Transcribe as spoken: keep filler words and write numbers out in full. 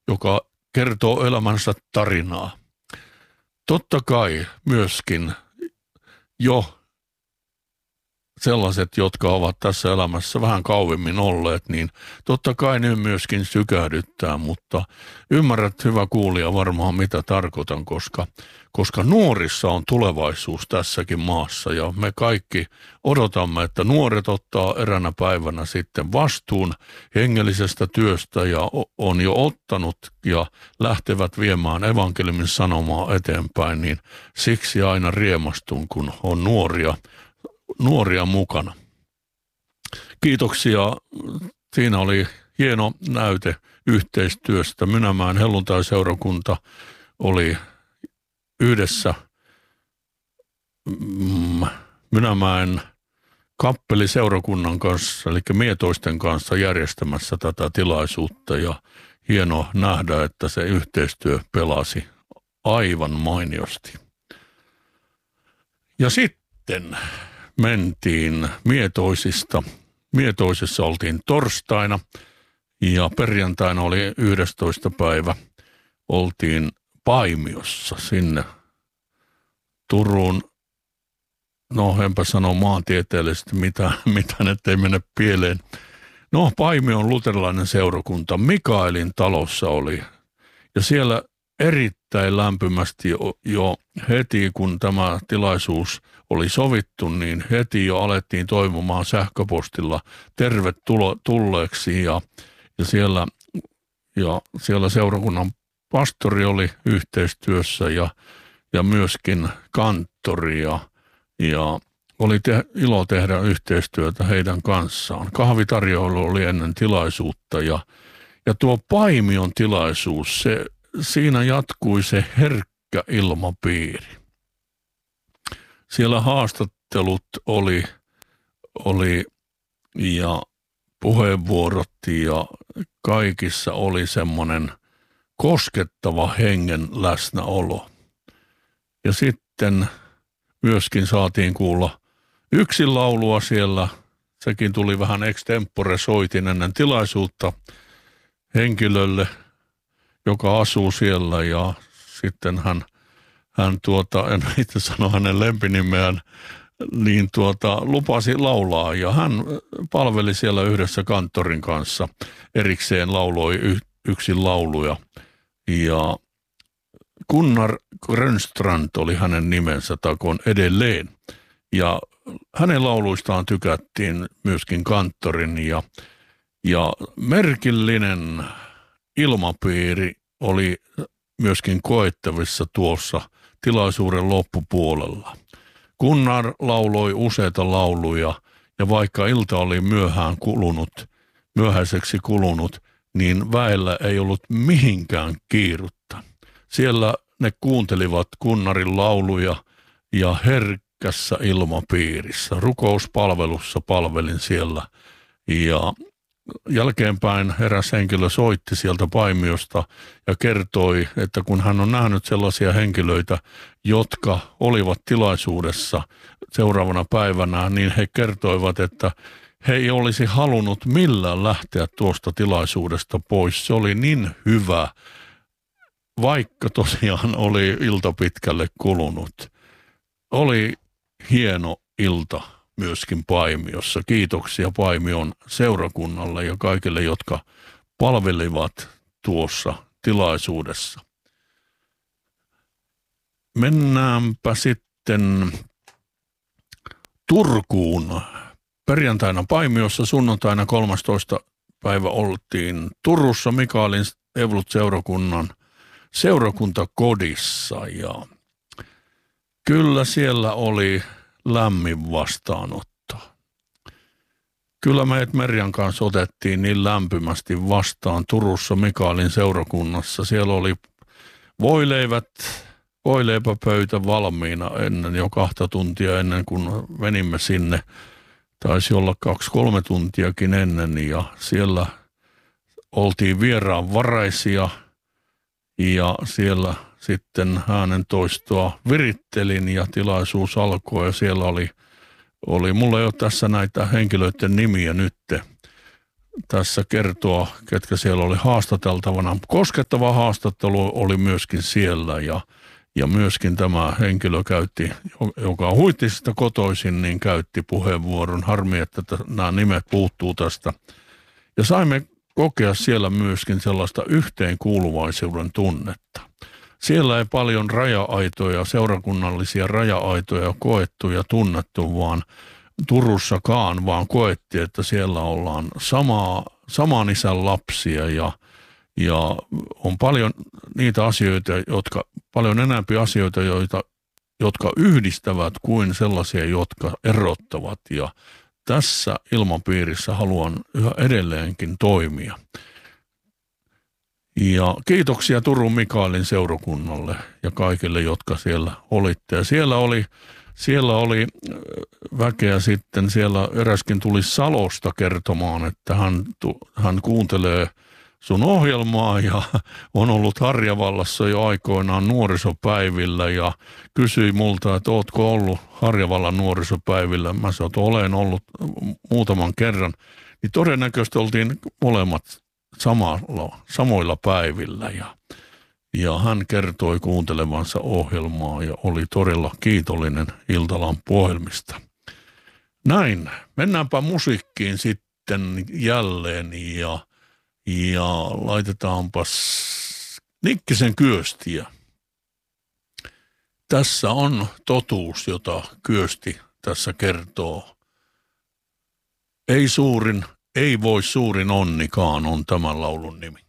joka kertoo elämänsä tarinaa. Totta kai myöskin jo sellaiset, jotka ovat tässä elämässä vähän kauemmin olleet, niin totta kai ne myöskin sykähdyttää, mutta ymmärrät, hyvä kuulija, varmaan mitä tarkoitan, koska, koska nuorissa on tulevaisuus tässäkin maassa ja me kaikki odotamme, että nuoret ottaa eränä päivänä sitten vastuun hengellisestä työstä ja on jo ottanut ja lähtevät viemään evankeliumin sanomaa eteenpäin, niin siksi aina riemastun, kun on nuoria nuoria mukana. Kiitoksia. Siinä oli hieno näyte yhteistyöstä. Mynämäen helluntai-seurakunta oli yhdessä Mynämäen kappeliseurakunnan kanssa, eli mietoisten kanssa järjestämässä tätä tilaisuutta ja hieno nähdä, että se yhteistyö pelasi aivan mainiosti. Ja sitten mentiin Mietoisista. Mietoisissa oltiin torstaina ja perjantaina oli yhdestoista päivä. Oltiin Paimiossa sinne Turun, no enpä sano maantieteellisesti mitä, mitä nyt ei mene pieleen. No Paimion luterilainen seurakunta Mikaelin talossa oli ja siellä erittäin lämpimästi jo, jo heti kun tämä tilaisuus oli sovittu, niin heti jo alettiin toivomaan sähköpostilla tervetulleeksi ja, ja, siellä, ja siellä seurakunnan pastori oli yhteistyössä ja, ja myöskin kanttori ja, ja oli te, ilo tehdä yhteistyötä heidän kanssaan. Kahvitarjoilu oli ennen tilaisuutta ja, ja tuo Paimion tilaisuus, se, siinä jatkui se herkkä ilmapiiri. Siellä haastattelut oli, oli ja puheenvuorot ja kaikissa oli semmoinen koskettava hengen läsnäolo. Ja sitten myöskin saatiin kuulla yksin laulua siellä. Sekin tuli vähän extempore, soitin ennen tilaisuutta henkilölle, joka asuu siellä ja sitten hän Hän tuota, en itse sano hänen lempinimeään, niin tuota, lupasi laulaa ja hän palveli siellä yhdessä kanttorin kanssa. Erikseen lauloi y- yksin lauluja ja Gunnar Grönstrand oli hänen nimensä, takoon edelleen. Ja hänen lauluistaan tykättiin myöskin kanttorin ja, ja merkillinen ilmapiiri oli myöskin koettavissa tuossa tilaisuuden loppupuolella. Gunnar lauloi useita lauluja ja vaikka ilta oli myöhään kulunut, myöhäiseksi kulunut, niin väellä ei ollut mihinkään kiirutta. Siellä ne kuuntelivat Gunnarin lauluja ja herkkässä ilmapiirissä. Rukouspalvelussa palvelin siellä ja jälkeenpäin eräs henkilö soitti sieltä Paimiosta ja kertoi, että kun hän on nähnyt sellaisia henkilöitä, jotka olivat tilaisuudessa seuraavana päivänä, niin he kertoivat, että he ei olisi halunnut millään lähteä tuosta tilaisuudesta pois. Se oli niin hyvä, vaikka tosiaan oli ilta pitkälle kulunut. Oli hieno ilta myöskin Paimiossa. Kiitoksia Paimion seurakunnalle ja kaikille, jotka palvelivat tuossa tilaisuudessa. Mennäänpä sitten Turkuun. Perjantaina Paimiossa, sunnuntaina kolmastoista päivä oltiin Turussa Mikaelin Evolut-seurakunnan seurakuntakodissa ja kyllä siellä oli lämmin vastaanotto. Kyllä meidät Merjan kanssa otettiin niin lämpimästi vastaan Turussa Mikaelin seurakunnassa. Siellä oli voileivät, voileipäpöytä valmiina ennen jo kahta tuntia ennen kuin menimme sinne. Taisi olla kaksi kolme tuntiakin ennen ja siellä oltiin vieraanvaraisia ja siellä sitten äänen toistoa virittelin ja tilaisuus alkoi ja siellä oli, oli mulla ei ole tässä näitä henkilöiden nimiä nyt. tässä kertoa, ketkä siellä oli haastateltavana. Koskettava haastattelu oli myöskin siellä ja, ja myöskin tämä henkilö käytti, joka on Huittisista kotoisin, niin käytti puheenvuoron. Harmi, että t- nämä nimet puuttuu tästä. Ja saimme kokea siellä myöskin sellaista yhteenkuuluvaisuuden tunnetta. Siellä ei paljon raja-aitoja, seurakunnallisia raja-aitoja koettu ja tunnettu, vaan Turussakaan, vaan koettiin, että siellä ollaan samaa, saman isän lapsia ja, ja on paljon niitä asioita, jotka, paljon enemmän asioita, joita, jotka yhdistävät kuin sellaisia, jotka erottavat. Ja tässä ilmapiirissä haluan yhä edelleenkin toimia. Ja kiitoksia Turun Mikaelin seurakunnalle ja kaikille, jotka siellä olitte. Ja siellä oli, siellä oli väkeä sitten, siellä eräskin tuli Salosta kertomaan, että hän, hän kuuntelee sun ohjelmaa ja on ollut Harjavallassa jo aikoinaan nuorisopäivillä ja kysyi multa, että ootko ollut Harjavallan nuorisopäivillä. Mä sanoin, että olen ollut muutaman kerran. Niin todennäköisesti oltiin molemmat samalla, samoilla päivillä ja, ja hän kertoi kuuntelevansa ohjelmaa ja oli todella kiitollinen Iltalampu-ohjelmista. Näin, mennäänpä musiikkiin sitten jälleen ja, ja laitetaanpas Nikkisen Kyöstiä. Tässä on totuus, jota Kyösti tässä kertoo. Ei suurin, ei voi suurin onnikaan on tämän laulun nimi.